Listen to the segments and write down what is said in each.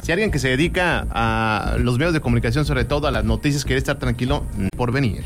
Si alguien que se dedica a los medios de comunicación, sobre todo a las noticias, quiere estar tranquilo, por venir.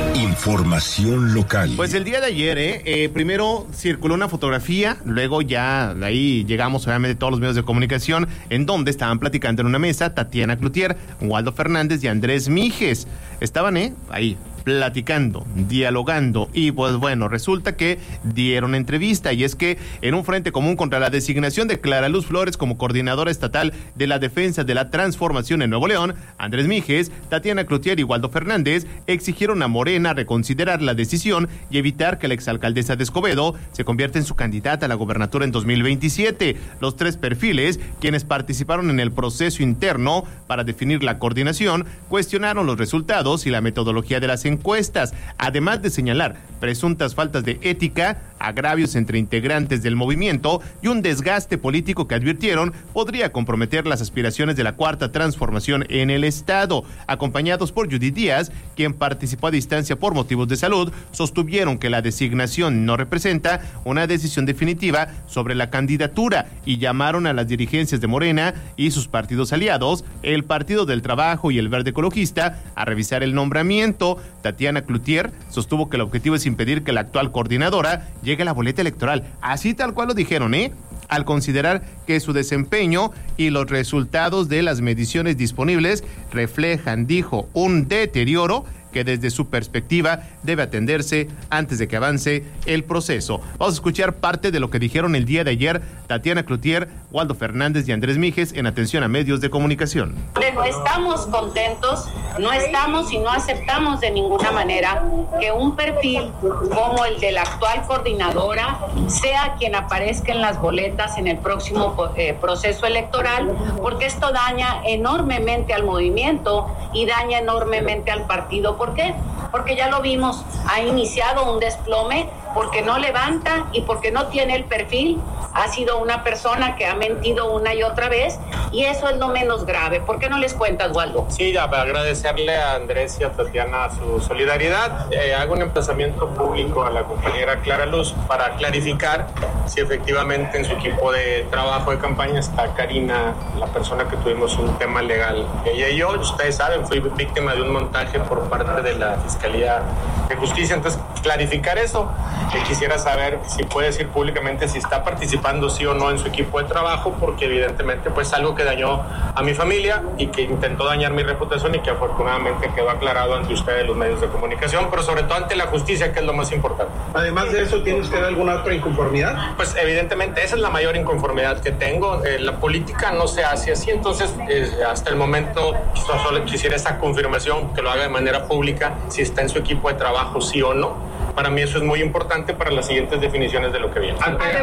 Información local. Pues el día de ayer, primero circuló una fotografía, luego ya de ahí llegamos obviamente todos los medios de comunicación, en donde estaban platicando en una mesa Tatiana Cloutier, Waldo Fernández y Andrés Mijes. Estaban ahí platicando, dialogando, y pues bueno, resulta que dieron entrevista, y es que en un frente común contra la designación de Clara Luz Flores como coordinadora estatal de la defensa de la transformación en Nuevo León, Andrés Mijes, Tatiana Cloutier y Waldo Fernández exigieron a Morena reconsiderar la decisión y evitar que la exalcaldesa de Escobedo se convierta en su candidata a la gobernatura en 2027. Los tres perfiles, quienes participaron en el proceso interno para definir la coordinación, cuestionaron los resultados y la metodología de las encuestas, además de señalar presuntas faltas de ética, agravios entre integrantes del movimiento y un desgaste político que advirtieron podría comprometer las aspiraciones de la Cuarta Transformación en el Estado. Acompañados por Judith Díaz, quien participó a distancia por motivos de salud, sostuvieron que la designación no representa una decisión definitiva sobre la candidatura y llamaron a las dirigencias de Morena y sus partidos aliados, el Partido del Trabajo y el Verde Ecologista, a revisar el nombramiento. Tatiana Cloutier sostuvo que el objetivo es impedir que la actual coordinadora llegue a la boleta electoral, así tal cual lo dijeron, al considerar que su desempeño y los resultados de las mediciones disponibles reflejan, dijo, un deterioro que desde su perspectiva debe atenderse antes de que avance el proceso. Vamos a escuchar parte de lo que dijeron el día de ayer Tatiana Cloutier, Waldo Fernández y Andrés Mijes en atención a medios de comunicación. No estamos contentos, no estamos y no aceptamos de ninguna manera que un perfil como el de la actual coordinadora sea quien aparezca en las boletas en el próximo proceso electoral, porque esto daña enormemente al movimiento y daña enormemente al partido. ¿Por qué? Porque ya lo vimos, ha iniciado un desplome porque no levanta y porque no tiene el perfil. Ha sido una persona que ha mentido una y otra vez, y eso es lo menos grave. ¿Por qué no les cuentas, Waldo? Sí, agradecerle a Andrés y a Tatiana su solidaridad. Hago un emplazamiento público a la compañera Clara Luz para clarificar si efectivamente en su equipo de trabajo de campaña está Karina, la persona que tuvimos un tema legal. Ella y yo, ustedes saben, fui víctima de un montaje por parte de la Fiscalía de Justicia. Entonces, clarificar eso. Quisiera saber si puede decir públicamente si está participando sí o no en su equipo de trabajo, porque evidentemente pues algo que dañó a mi familia y que intentó dañar mi reputación y que afortunadamente quedó aclarado ante ustedes los medios de comunicación, pero sobre todo ante la justicia, que es lo más importante. Además de eso, ¿tiene usted alguna otra inconformidad? Pues evidentemente esa es la mayor inconformidad que tengo. La política no se hace así, entonces hasta el momento solo quisiera esa confirmación, que lo haga de manera pública, si está en su equipo de trabajo sí o no. Para mí eso es muy importante para las siguientes definiciones de lo que viene.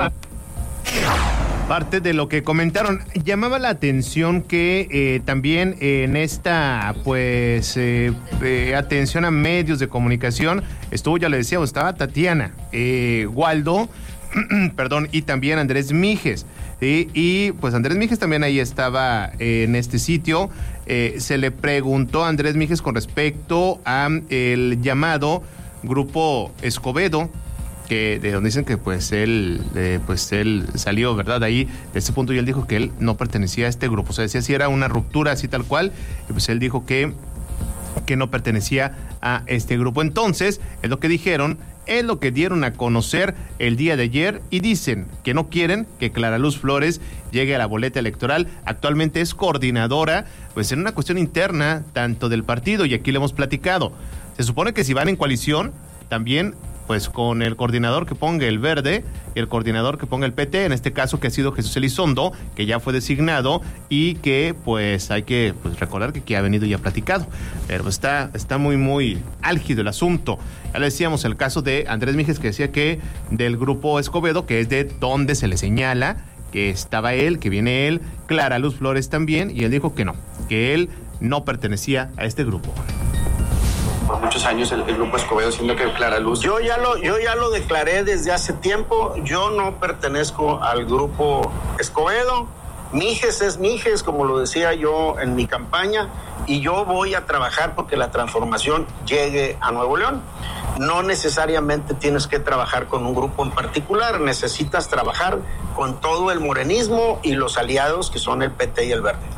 Parte de lo que comentaron, llamaba la atención que también en esta atención a medios de comunicación estuvo, ya le decíamos, estaba Tatiana, Waldo, perdón, y también Andrés Mijes. Y pues Andrés Mijes también ahí estaba en este sitio. Se le preguntó a Andrés Mijes con respecto a el llamado Grupo Escobedo, que de donde dicen que pues él salió, ¿verdad? Ahí, de ese punto, y él dijo que él no pertenecía a este grupo. O sea, decía si era una ruptura así tal cual, y pues él dijo que no pertenecía a este grupo. Entonces, es lo que dijeron, es lo que dieron a conocer el día de ayer, y dicen que no quieren que Clara Luz Flores llegue a la boleta electoral. Actualmente es coordinadora, pues en una cuestión interna, tanto del partido, y aquí le hemos platicado. Se supone que si van en coalición, también pues con el coordinador que ponga el Verde y el coordinador que ponga el PT, en este caso que ha sido Jesús Elizondo, que ya fue designado y que pues hay que recordar que aquí ha venido y ha platicado. Pero está muy, muy álgido el asunto. Ya le decíamos el caso de Andrés Mijes, que decía que del Grupo Escobedo, que es de donde se le señala que estaba él, que viene él, Clara Luz Flores también, y él dijo que no, que él no pertenecía a este grupo. Por muchos años el Grupo Escobedo, siendo que Clara Luz. Yo ya lo declaré desde hace tiempo. Yo no pertenezco al Grupo Escobedo. Mijes es Mijes, como lo decía yo en mi campaña, y yo voy a trabajar porque la transformación llegue a Nuevo León. No necesariamente tienes que trabajar con un grupo en particular, necesitas trabajar con todo el morenismo y los aliados que son el PT y el Verde.